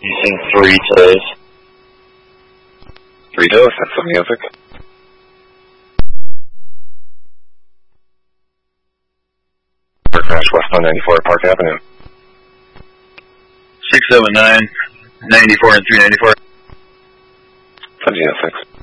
Using 3 toes. 3 toes, that's the music. Crash west on 94 Park Avenue. 679, 94 and 394. 1706.